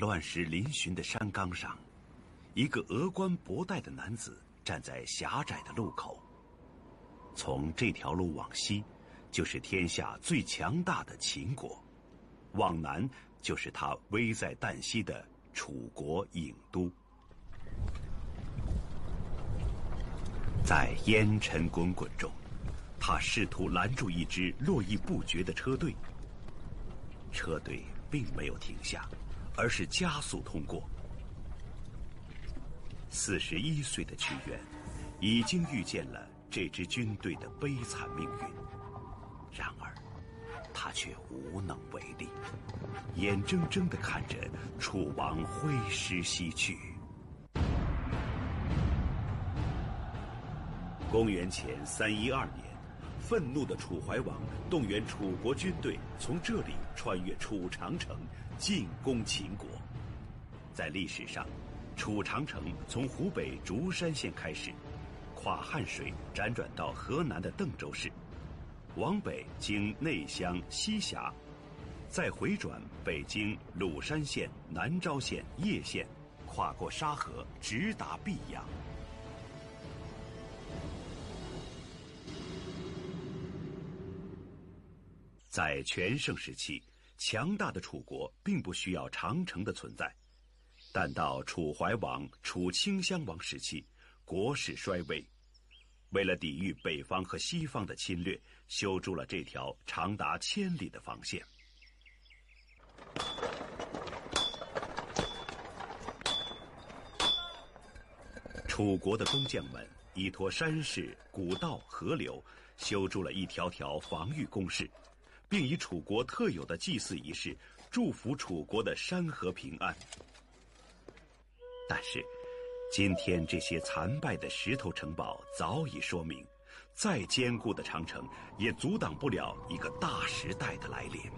乱石嶙峋的山岗上，一个峨冠博带的男子站在狭窄的路口。从这条路往西，就是天下最强大的秦国；往南，就是他危在旦夕的楚国郢都。在烟尘滚滚中，他试图拦住一支络绎不绝的车队。车队并没有停下，而是加速通过。41岁的屈原已经预见了这支军队的悲惨命运，然而他却无能为力，眼睁睁地看着楚王挥师西去。公元前312年，愤怒的楚怀王动员楚国军队从这里穿越楚长城，进攻秦国。在历史上，楚长城从湖北竹山县开始，跨汉水辗转到河南的邓州市，往北经内乡、西峡，再回转北经鲁山县、南昭县、叶县，跨过沙河，直达泌阳。在全盛时期，强大的楚国并不需要长城的存在，但到楚怀王、楚顷襄王时期，国势衰微。为了抵御北方和西方的侵略，修筑了这条长达1000里的防线。楚国的工匠们依托山势、古道、河流，修筑了一条条防御工事，并以楚国特有的祭祀仪式祝福楚国的山河平安。但是，今天这些残败的石头城堡早已说明，再坚固的长城也阻挡不了一个大时代的来临。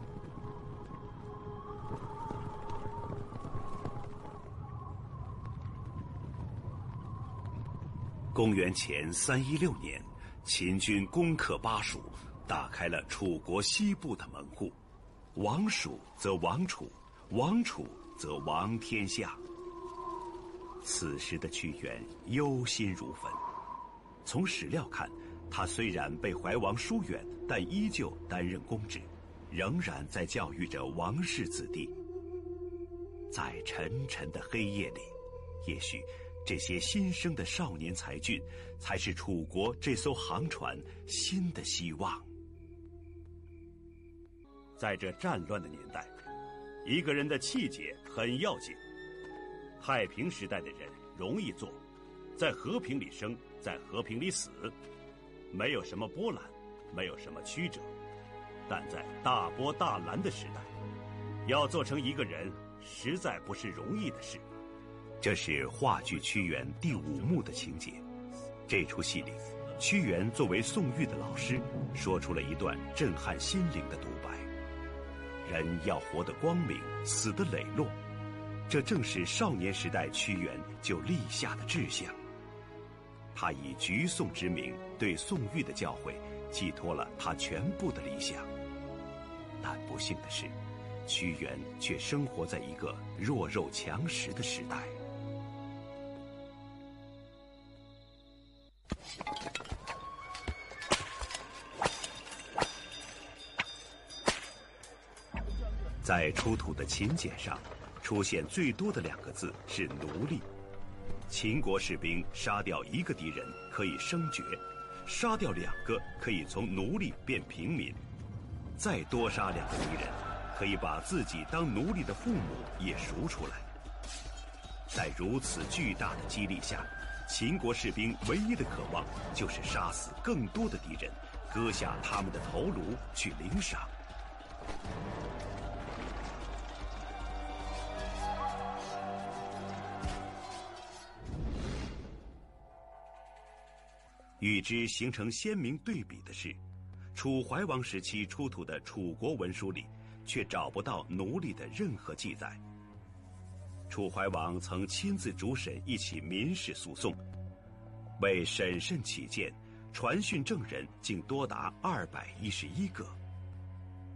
公元前316年，秦军攻克巴蜀，打开了楚国西部的门户。亡蜀则亡楚，亡楚则亡天下。此时的屈原忧心如焚。从史料看，他虽然被怀王疏远，但依旧担任公职，仍然在教育着王室子弟。在沉沉的黑夜里，也许这些新生的少年才俊，才是楚国这艘航船新的希望。在这战乱的年代，一个人的气节很要紧。太平时代的人容易做，在和平里生，在和平里死，没有什么波澜，没有什么曲折。但在大波大澜的时代，要做成一个人，实在不是容易的事。这是话剧屈原第5幕的情节。这出戏里，屈原作为宋玉的老师，说出了一段震撼心灵的独白：人要活得光明，死得磊落。这正是少年时代屈原就立下的志向。他以橘宋之名对宋玉的教诲寄托了他全部的理想。但不幸的是，屈原却生活在一个弱肉强食的时代。在出土的秦简上，出现最多的2个字是奴隶。秦国士兵杀掉1个敌人可以升爵，杀掉2个可以从奴隶变平民，再多杀2个敌人，可以把自己当奴隶的父母也赎出来。在如此巨大的激励下，秦国士兵唯一的渴望就是杀死更多的敌人，割下他们的头颅去领赏。与之形成鲜明对比的是，楚怀王时期出土的楚国文书里却找不到奴隶的任何记载。楚怀王曾亲自主审一起民事诉讼，为审慎起见，传讯证人竟多达211个。